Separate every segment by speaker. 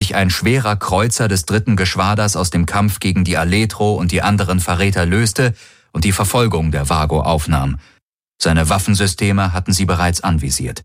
Speaker 1: sich ein schwerer Kreuzer des 3. Geschwaders aus dem Kampf gegen die Aletro und die anderen Verräter löste und die Verfolgung der Vago aufnahm. Seine Waffensysteme hatten sie bereits anvisiert.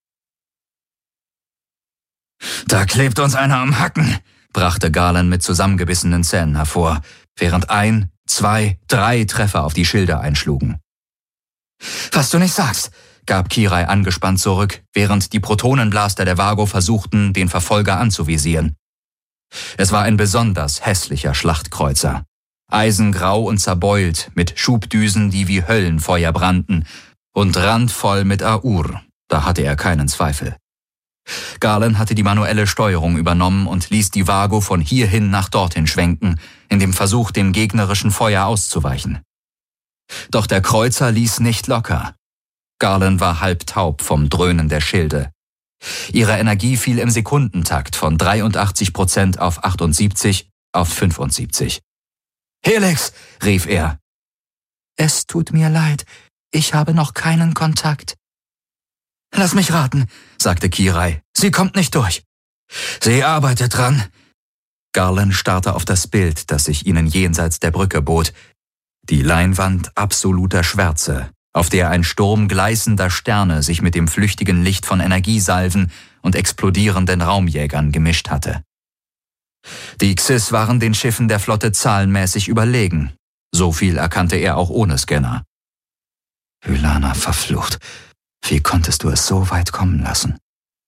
Speaker 1: »Da klebt uns einer am Hacken«, brachte Garland mit zusammengebissenen Zähnen hervor, während 1, 2, 3 Treffer auf die Schilde einschlugen. »Was du nicht sagst«, gab Kirai angespannt zurück, während die Protonenblaster der Vago versuchten, den Verfolger anzuvisieren. Es war ein besonders hässlicher Schlachtkreuzer. Eisengrau und zerbeult, mit Schubdüsen, die wie Höllenfeuer brannten, und randvoll mit Aur, da hatte er keinen Zweifel. Garland hatte die manuelle Steuerung übernommen und ließ die Vago von hierhin nach dorthin schwenken, in dem Versuch, dem gegnerischen Feuer auszuweichen. Doch der Kreuzer ließ nicht locker. Garland war halbtaub vom Dröhnen der Schilde. Ihre Energie fiel im Sekundentakt von 83% auf 78 auf 75. »Helix«, rief er. »Es tut mir leid, ich habe noch keinen Kontakt.« »Lass mich raten«, sagte Kirai. »Sie kommt nicht durch.« »Sie arbeitet dran.« Garland starrte auf das Bild, das sich ihnen jenseits der Brücke bot. Die Leinwand absoluter Schwärze, auf der ein Sturm gleißender Sterne sich mit dem flüchtigen Licht von Energiesalven und explodierenden Raumjägern gemischt hatte. Die Xys waren den Schiffen der Flotte zahlenmäßig überlegen. So viel erkannte er auch ohne Scanner. »Ylana, verflucht. Wie konntest du es so weit kommen lassen?«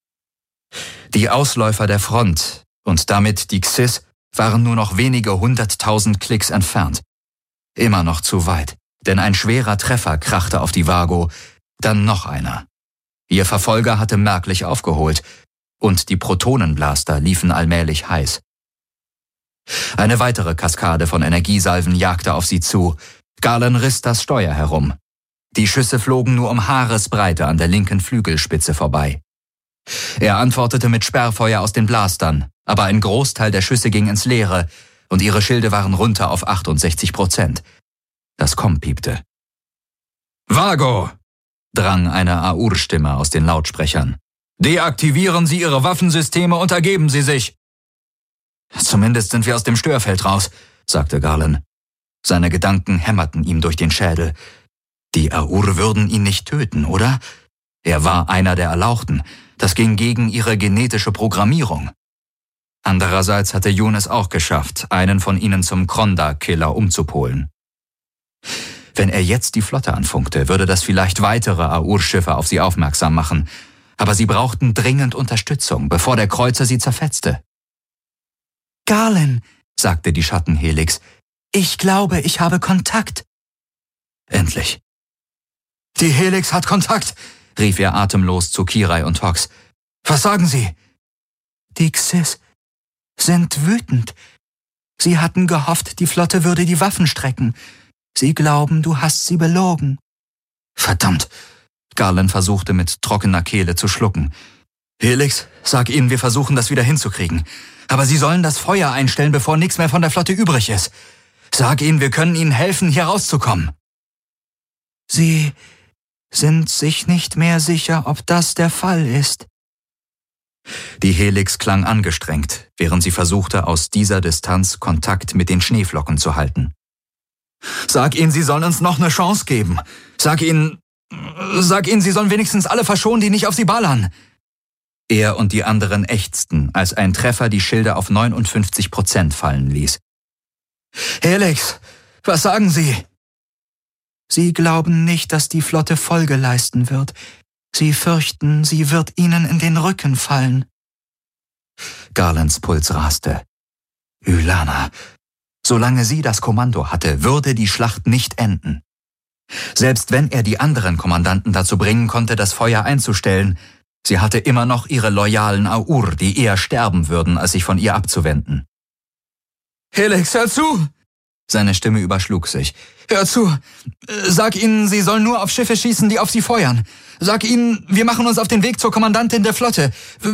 Speaker 1: Die Ausläufer der Front und damit die Xys waren nur noch wenige 100.000 Klicks entfernt. Immer noch zu weit, denn ein schwerer Treffer krachte auf die Vago, dann noch einer. Ihr Verfolger hatte merklich aufgeholt und die Protonenblaster liefen allmählich heiß. Eine weitere Kaskade von Energiesalven jagte auf sie zu. Garland riss das Steuer herum. Die Schüsse flogen nur um Haaresbreite an der linken Flügelspitze vorbei. Er antwortete mit Sperrfeuer aus den Blastern, aber ein Großteil der Schüsse ging ins Leere und ihre Schilde waren runter auf 68%. Das Komm piepte. »Vago«, drang eine Aur-Stimme aus den Lautsprechern. »Deaktivieren Sie Ihre Waffensysteme und ergeben Sie sich.« »Zumindest sind wir aus dem Störfeld raus«, sagte Garland. Seine Gedanken hämmerten ihm durch den Schädel. Die Aur würden ihn nicht töten, oder? Er war einer der Erlauchten. Das ging gegen ihre genetische Programmierung. Andererseits hatte Jun es auch geschafft, einen von ihnen zum Kronda-Killer umzupolen. Wenn er jetzt die Flotte anfunkte, würde das vielleicht weitere Aur-Schiffe auf sie aufmerksam machen. Aber sie brauchten dringend Unterstützung, bevor der Kreuzer sie zerfetzte. »Garland«, sagte die Schattenhelix, »ich glaube, ich habe Kontakt.« Endlich. »Die Helix hat Kontakt«, rief er atemlos zu Kirai und Hox. »Was sagen Sie?« »Die Xys sind wütend. Sie hatten gehofft, die Flotte würde die Waffen strecken. Sie glauben, du hast sie belogen.« »Verdammt!« Garland versuchte mit trockener Kehle zu schlucken. »Helix, sag ihnen, wir versuchen, das wieder hinzukriegen. Aber sie sollen das Feuer einstellen, bevor nichts mehr von der Flotte übrig ist. Sag ihnen, wir können ihnen helfen, hier rauszukommen.« »Sie sind sich nicht mehr sicher, ob das der Fall ist.« Die Helix klang angestrengt, während sie versuchte, aus dieser Distanz Kontakt mit den Schneeflocken zu halten. »Sag ihnen, sie sollen uns noch eine Chance geben. Sag ihnen, sie sollen wenigstens alle verschonen, die nicht auf sie ballern.« Er und die anderen ächzten, als ein Treffer die Schilde auf 59% fallen ließ. »Helix, was sagen Sie?« »Sie glauben nicht, dass die Flotte Folge leisten wird. Sie fürchten, sie wird ihnen in den Rücken fallen.« Garlands Puls raste. Ylana. Solange sie das Kommando hatte, würde die Schlacht nicht enden. Selbst wenn er die anderen Kommandanten dazu bringen konnte, das Feuer einzustellen, sie hatte immer noch ihre loyalen Aur, die eher sterben würden, als sich von ihr abzuwenden. »Helix, hör zu!« Seine Stimme überschlug sich. »Hör zu! Sag ihnen, sie sollen nur auf Schiffe schießen, die auf sie feuern. Sag ihnen, wir machen uns auf den Weg zur Kommandantin der Flotte.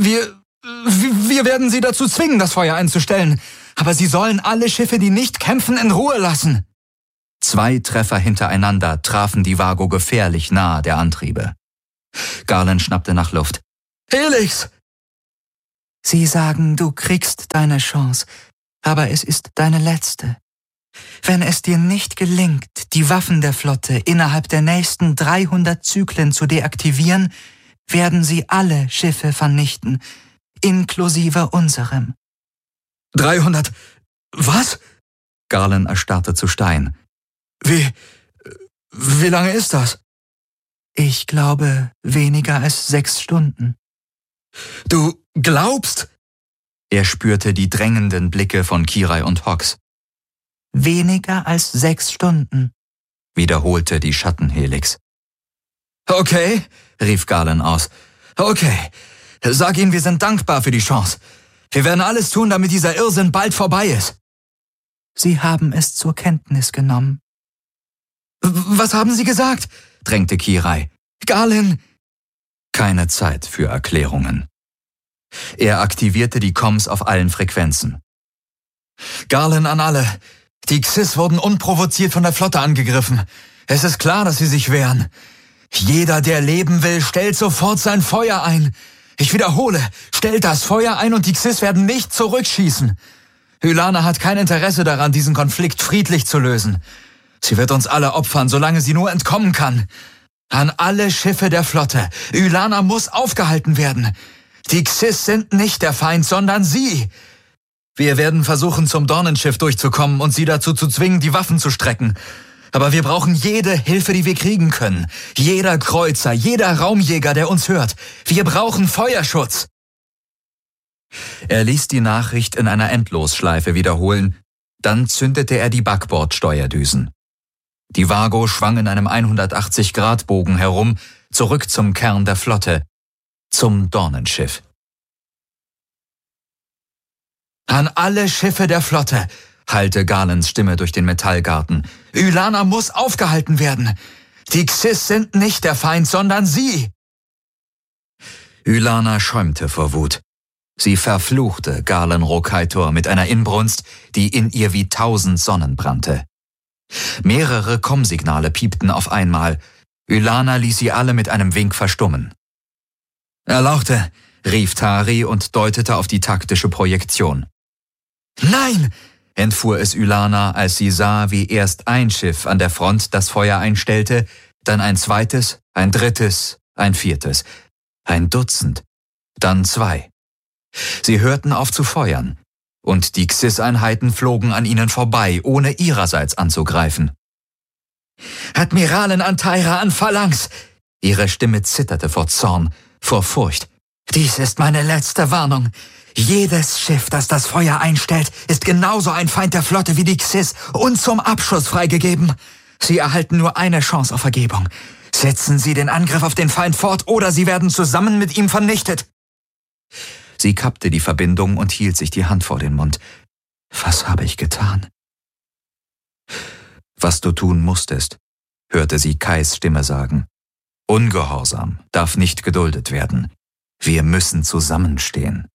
Speaker 1: Wir werden sie dazu zwingen, das Feuer einzustellen. Aber sie sollen alle Schiffe, die nicht kämpfen, in Ruhe lassen.« 2 Treffer hintereinander trafen die Vago gefährlich nahe der Antriebe. Garland schnappte nach Luft. »Helix!«
Speaker 2: Sie sagen, du kriegst deine Chance, aber es ist deine letzte. Wenn es dir nicht gelingt, die Waffen der Flotte innerhalb der nächsten 300 Zyklen zu deaktivieren, werden sie alle Schiffe vernichten, inklusive unserem.
Speaker 1: 300... Was? Garland erstarrte zu Stein. Wie lange ist das?
Speaker 2: Ich glaube, weniger als 6 Stunden.
Speaker 1: Du glaubst? Er spürte die drängenden Blicke von Kirai und Hox.
Speaker 2: Weniger als 6 Stunden,
Speaker 1: wiederholte die Schattenhelix. Okay, rief Garland aus. Okay, sag ihnen, wir sind dankbar für die Chance. Wir werden alles tun, damit dieser Irrsinn bald vorbei ist.
Speaker 2: Sie haben es zur Kenntnis genommen.
Speaker 1: Was haben Sie gesagt? Drängte Kirai. Garland! Keine Zeit für Erklärungen. Er aktivierte die Comms auf allen Frequenzen. Garland an alle. Die Xyz wurden unprovoziert von der Flotte angegriffen. Es ist klar, dass sie sich wehren. Jeder, der leben will, stellt sofort sein Feuer ein. Ich wiederhole, stellt das Feuer ein und die Xyz werden nicht zurückschießen. Ylana hat kein Interesse daran, diesen Konflikt friedlich zu lösen. Sie wird uns alle opfern, solange sie nur entkommen kann. An alle Schiffe der Flotte. Ylana muss aufgehalten werden. Die Xyz sind nicht der Feind, sondern sie. Wir werden versuchen, zum Dornenschiff durchzukommen und sie dazu zu zwingen, die Waffen zu strecken. Aber wir brauchen jede Hilfe, die wir kriegen können. Jeder Kreuzer, jeder Raumjäger, der uns hört. Wir brauchen Feuerschutz. Er ließ die Nachricht in einer Endlosschleife wiederholen. Dann zündete er die Backbordsteuerdüsen. Die Vago schwang in einem 180-Grad-Bogen herum, zurück zum Kern der Flotte, zum Dornenschiff. An alle Schiffe der Flotte, hallte Garlands Stimme durch den Metallgarten. Ylana muss aufgehalten werden. Die Xyz sind nicht der Feind, sondern sie. Ylana schäumte vor Wut. Sie verfluchte Garland Rokaitor mit einer Inbrunst, die in ihr wie 1000 Sonnen brannte. Mehrere Kommsignale piepten auf einmal. Ylana ließ sie alle mit einem Wink verstummen. Erlauchte, rief Tari und deutete auf die taktische Projektion. Nein, entfuhr es Ylana, als sie sah, wie erst ein Schiff an der Front das Feuer einstellte, dann ein zweites, ein drittes, ein viertes, ein Dutzend, dann 2. Sie hörten auf zu feuern, und die Xyz-Einheiten flogen an ihnen vorbei, ohne ihrerseits anzugreifen. Admiralin Antaira an Phalanx! Ihre Stimme zitterte vor Zorn, vor Furcht. Dies ist meine letzte Warnung. Jedes Schiff, das das Feuer einstellt, ist genauso ein Feind der Flotte wie die Xyz und zum Abschuss freigegeben. Sie erhalten nur eine Chance auf Vergebung. Setzen Sie den Angriff auf den Feind fort oder Sie werden zusammen mit ihm vernichtet. Sie kappte die Verbindung und hielt sich die Hand vor den Mund. Was habe ich getan? Was du tun musstest, hörte sie Kais Stimme sagen. Ungehorsam darf nicht geduldet werden. Wir müssen zusammenstehen.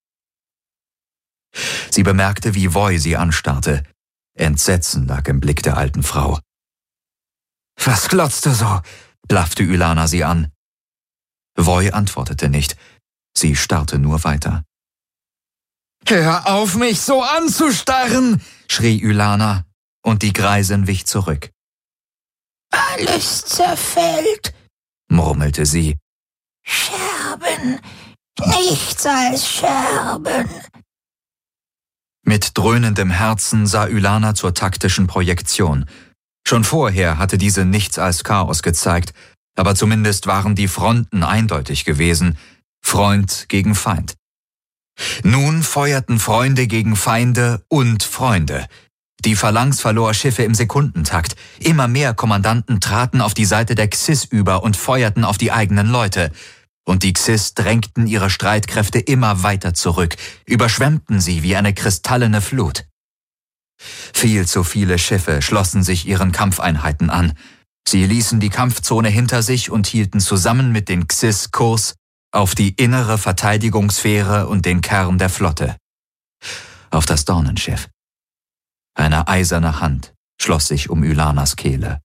Speaker 1: Sie bemerkte, wie Voi sie anstarrte. Entsetzen lag im Blick der alten Frau. Was glotzt du so? Blaffte Ylana sie an. Voi antwortete nicht. Sie starrte nur weiter. Hör auf, mich so anzustarren, schrie Ylana, und die Greisin wich zurück.
Speaker 3: Alles zerfällt,
Speaker 1: murmelte sie.
Speaker 3: Scherben, nichts als Scherben.
Speaker 1: Mit dröhnendem Herzen sah Ylana zur taktischen Projektion. Schon vorher hatte diese nichts als Chaos gezeigt, aber zumindest waren die Fronten eindeutig gewesen, Freund gegen Feind. Nun feuerten Freunde gegen Feinde und Freunde. Die Phalanx verlor Schiffe im Sekundentakt. Immer mehr Kommandanten traten auf die Seite der Xyz über und feuerten auf die eigenen Leute. Und die Xyz drängten ihre Streitkräfte immer weiter zurück, überschwemmten sie wie eine kristallene Flut. Viel zu viele Schiffe schlossen sich ihren Kampfeinheiten an. Sie ließen die Kampfzone hinter sich und hielten zusammen mit den Xyz Kurs auf die innere Verteidigungssphäre und den Kern der Flotte. Auf das Dornenschiff. Eine eiserne Hand schloss sich um Ylanas Kehle.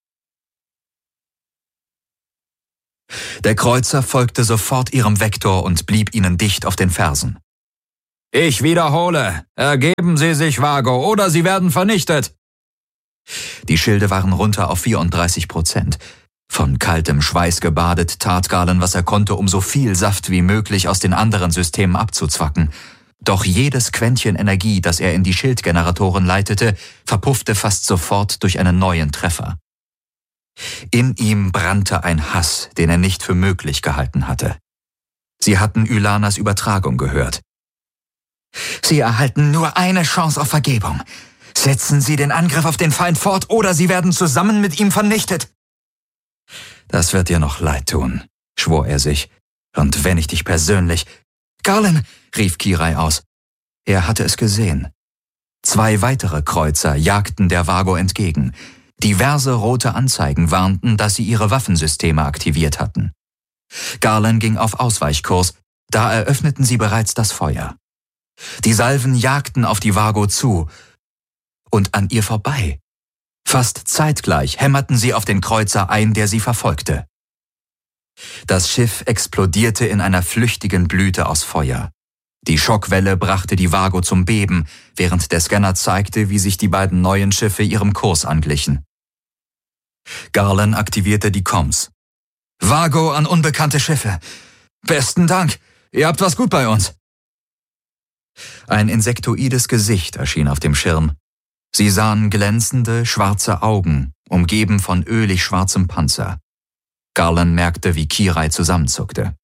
Speaker 1: Der Kreuzer folgte sofort ihrem Vektor und blieb ihnen dicht auf den Fersen. Ich wiederhole, ergeben Sie sich, Vago, oder Sie werden vernichtet. Die Schilde waren runter auf 34%. Von kaltem Schweiß gebadet tat Galen, was er konnte, um so viel Saft wie möglich aus den anderen Systemen abzuzwacken. Doch jedes Quäntchen Energie, das er in die Schildgeneratoren leitete, verpuffte fast sofort durch einen neuen Treffer. In ihm brannte ein Hass, den er nicht für möglich gehalten hatte. Sie hatten Ylanas Übertragung gehört.
Speaker 2: Sie erhalten nur eine Chance auf Vergebung. Setzen Sie den Angriff auf den Feind fort, oder Sie werden zusammen mit ihm vernichtet.
Speaker 1: Das wird dir noch leid tun, schwor er sich. Und wenn ich dich persönlich...
Speaker 2: Galen,
Speaker 1: rief Kirai aus. Er hatte es gesehen. 2 weitere Kreuzer jagten der Vago entgegen. Diverse rote Anzeigen warnten, dass sie ihre Waffensysteme aktiviert hatten. Galen ging auf Ausweichkurs, da eröffneten sie bereits das Feuer. Die Salven jagten auf die Vago zu und an ihr vorbei. Fast zeitgleich hämmerten sie auf den Kreuzer ein, der sie verfolgte. Das Schiff explodierte in einer flüchtigen Blüte aus Feuer. Die Schockwelle brachte die Vago zum Beben, während der Scanner zeigte, wie sich die beiden neuen Schiffe ihrem Kurs anglichen. Garland aktivierte die Comms.
Speaker 2: Vago an unbekannte Schiffe. Besten Dank, ihr habt was gut bei uns.
Speaker 1: Ein insektoides Gesicht erschien auf dem Schirm. Sie sahen glänzende, schwarze Augen, umgeben von ölig schwarzem Panzer. Garland merkte, wie Kirai zusammenzuckte.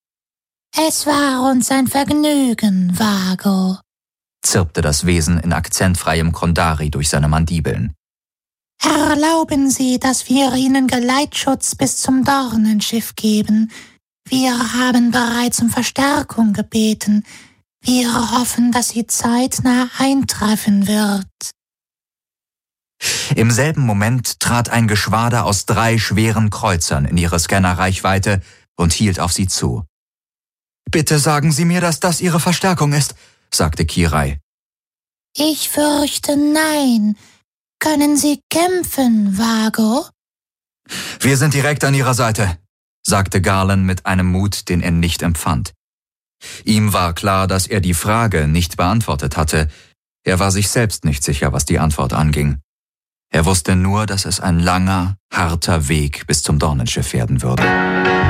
Speaker 3: Es war uns ein Vergnügen, Vago,
Speaker 1: zirpte das Wesen in akzentfreiem Kondari durch seine Mandibeln.
Speaker 3: Erlauben Sie, dass wir Ihnen Geleitschutz bis zum Dornenschiff geben. Wir haben bereits um Verstärkung gebeten. Wir hoffen, dass sie zeitnah eintreffen wird.
Speaker 1: Im selben Moment trat ein Geschwader aus 3 schweren Kreuzern in ihre Scannerreichweite und hielt auf sie zu.
Speaker 2: »Bitte sagen Sie mir, dass das Ihre Verstärkung ist«, sagte Kirai.
Speaker 3: »Ich fürchte, nein. Können Sie kämpfen, Vago?«
Speaker 1: »Wir sind direkt an Ihrer Seite«, sagte Garland mit einem Mut, den er nicht empfand. Ihm war klar, dass er die Frage nicht beantwortet hatte. Er war sich selbst nicht sicher, was die Antwort anging. Er wusste nur, dass es ein langer, harter Weg bis zum Dornenschiff werden würde.